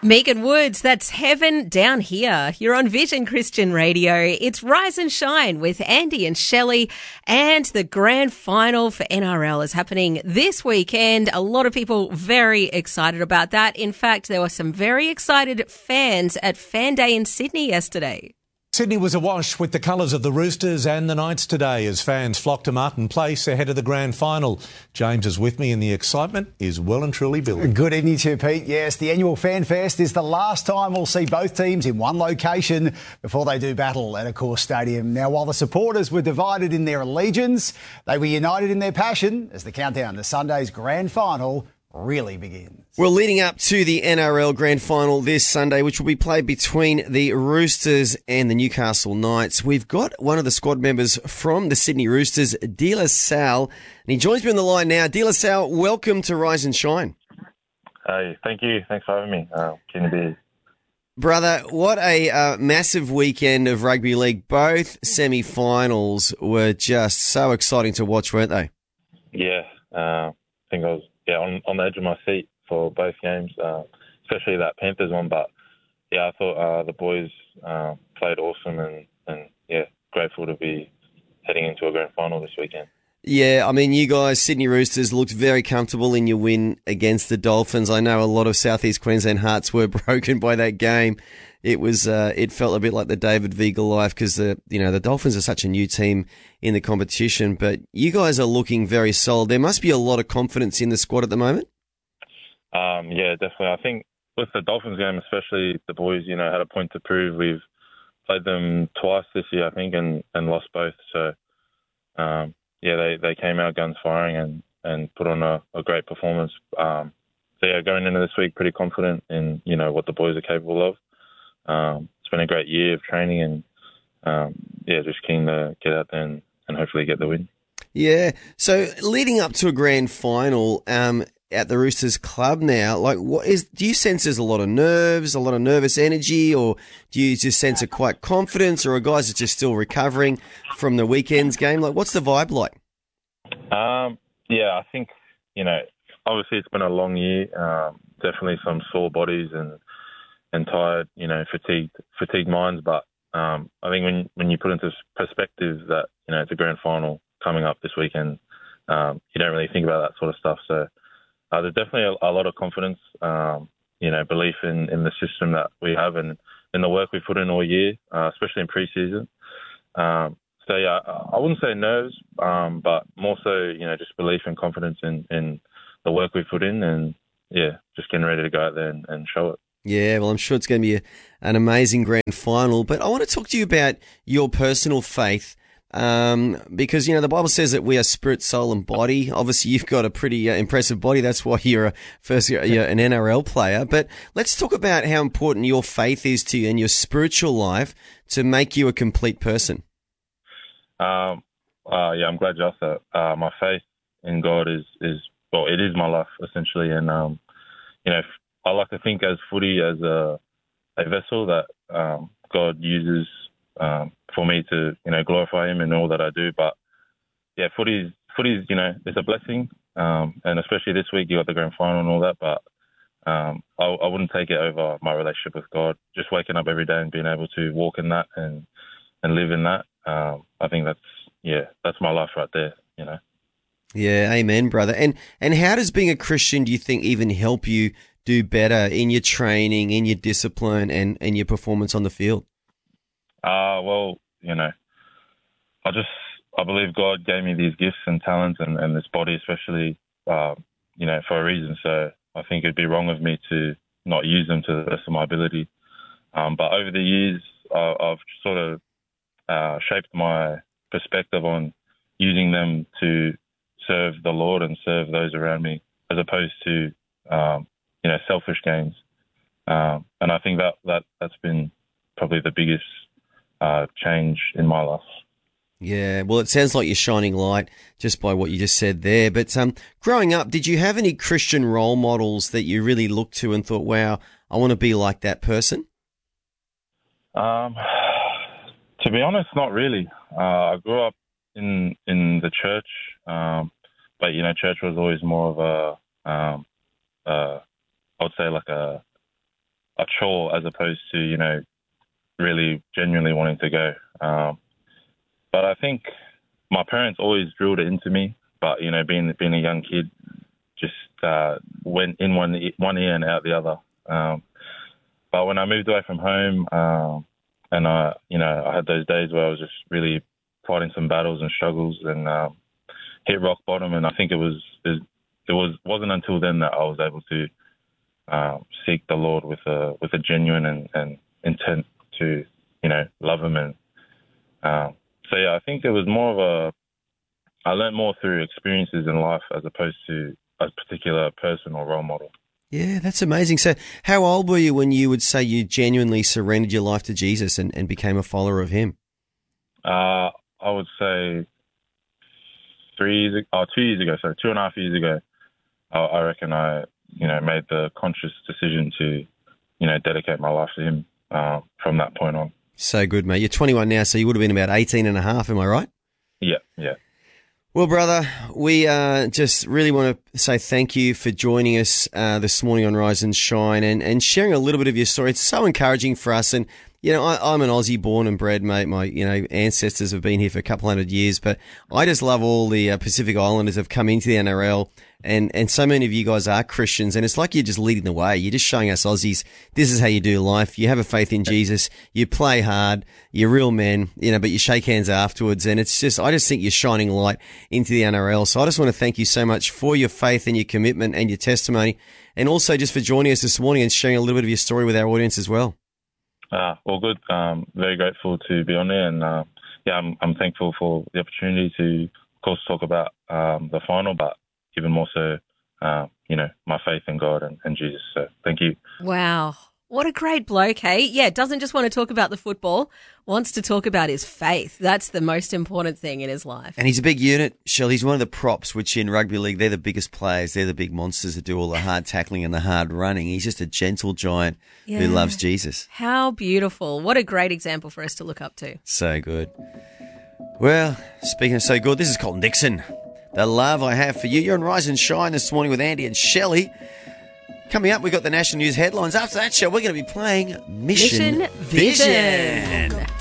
Megan Woods, that's heaven down here. You're on Vision Christian Radio. It's Rise and Shine with Andy and Shelley, and the grand final for NRL is happening this weekend. A lot of people very excited about that. In fact, there were some very excited fans at Fan Day in Sydney yesterday. Sydney was awash with the colours of the Roosters and the Knights today as fans flocked to Martin Place ahead of the grand final. James is with me and the excitement is well and truly building. Good evening to you, Pete. Yes, the annual Fan Fest is the last time we'll see both teams in one location before they do battle at Accor Stadium. Now, while the supporters were divided in their allegiance, they were united in their passion as the countdown to Sunday's grand final really begins. Well, leading up to the NRL Grand Final this Sunday, which will be played between the Roosters and the Newcastle Knights, we've got one of the squad members from the Sydney Roosters, De La Salle, and he joins me on the line now. De La Salle, welcome to Rise and Shine. Hey, thank you. Thanks for having me. Keen to be here. Brother, what a massive weekend of rugby league. Both semi-finals were just so exciting to watch, weren't they? Yeah, I think I was on the edge of my seat for both games, especially that Panthers one. But yeah, I thought the boys played awesome, and yeah, grateful to be heading into a grand final this weekend. Yeah, I mean, you guys, Sydney Roosters, looked very comfortable in your win against the Dolphins. I know a lot of Southeast Queensland hearts were broken by that game. It was, it felt a bit like the David v Goliath because the Dolphins are such a new team in the competition, but you guys are looking very solid. There must be a lot of confidence in the squad at the moment. Yeah, definitely. I think with the Dolphins game, especially, the boys, had a point to prove. We've played them twice this year, I think, and lost both. So, yeah, they came out guns firing and put on a great performance. So yeah, going into this week, pretty confident in, what the boys are capable of. It's been a great year of training and, yeah, just keen to get out there and hopefully get the win. Yeah. So leading up to a grand final, at the Roosters club now, do you sense there's a lot of nerves, a lot of nervous energy, or do you just sense a quiet confidence, or are guys are just still recovering from the weekend's game? What's the vibe like? Yeah, I think, obviously it's been a long year, definitely some sore bodies and tired, fatigued minds. But I think when you put into perspective that, it's a grand final coming up this weekend, you don't really think about that sort of stuff. So there's definitely a lot of confidence, belief in the system that we have and in the work we put in all year, especially in pre-season. So, yeah, I wouldn't say nerves, but more so, just belief and confidence in the work we put in and, yeah, just getting ready to go out there and show it. Yeah, well, I'm sure it's going to be an amazing grand final. But I want to talk to you about your personal faith because, the Bible says that we are spirit, soul and body. Obviously, you've got a pretty impressive body. That's why you're an NRL player. But let's talk about how important your faith is to you and your spiritual life to make you a complete person. Yeah, I'm glad you asked that. My faith in God it is my life, essentially. And, I like to think as footy as a vessel that God uses for me to, glorify Him in all that I do. But yeah, footy's it's a blessing, and especially this week you got the grand final and all that. But I wouldn't take it over my relationship with God. Just waking up every day and being able to walk in that and live in that. I think that's my life right there. Yeah, amen, brother. And how does being a Christian, do you think, even help you do better in your training, in your discipline, and your performance on the field? Well, I believe God gave me these gifts and talents and this body especially, for a reason. So I think it'd be wrong of me to not use them to the best of my ability. But over the years, I've sort of shaped my perspective on using them to serve the Lord and serve those around me, as opposed to, selfish gains. And I think that's been probably the biggest change in my life. Yeah, well, it sounds like you're shining light just by what you just said there. But growing up, did you have any Christian role models that you really looked to and thought, wow, I want to be like that person? To be honest, not really. I grew up in the church, but church was always more of I would say like a chore as opposed to, really genuinely wanting to go. But I think my parents always drilled it into me. But, being a young kid, just went in one ear and out the other. But when I moved away from home, and I had those days where I was just really fighting some battles and struggles and hit rock bottom. And I think it wasn't until then that I was able to seek the Lord with a genuine and intent to, love Him. And so yeah, I think it was more I learned more through experiences in life as opposed to a particular person or role model. Yeah, that's amazing. So how old were you when you would say you genuinely surrendered your life to Jesus and became a follower of Him? I would say 2 years ago, so 2.5 years ago, I reckon I, made the conscious decision to, dedicate my life to Him from that point on. So good, mate. You're 21 now, so you would have been about 18 and a half, am I right? Yeah. Well, brother, we just really want to say thank you for joining us this morning on Rise and Shine and sharing a little bit of your story. It's so encouraging for us. And, I'm an Aussie born and bred, mate. My, ancestors have been here for a couple hundred years, but I just love all the Pacific Islanders have come into the NRL. And so many of you guys are Christians, and it's like you're just leading the way. You're just showing us Aussies, this is how you do life. You have a faith in Jesus, you play hard, you're real men, but you shake hands afterwards. And I just think you're shining light into the NRL. So I just want to thank you so much for your faith and your commitment and your testimony, and also just for joining us this morning and sharing a little bit of your story with our audience as well. All good. Very grateful to be on there, and I'm thankful for the opportunity to, of course, talk about the final, but even more so, my faith in God and Jesus. So thank you. Wow. What a great bloke, hey? Yeah, doesn't just want to talk about the football, wants to talk about his faith. That's the most important thing in his life. And he's a big unit, Shell. He's one of the props, which in rugby league, they're the biggest players. They're the big monsters that do all the hard tackling and the hard running. He's just a gentle giant who loves Jesus. How beautiful. What a great example for us to look up to. So good. Well, speaking of so good, this is Colton Dixon. The love I have for you. You're on Rise and Shine this morning with Andy and Shelley. Coming up, we've got the national news headlines. After that show, we're going to be playing Mission Vision.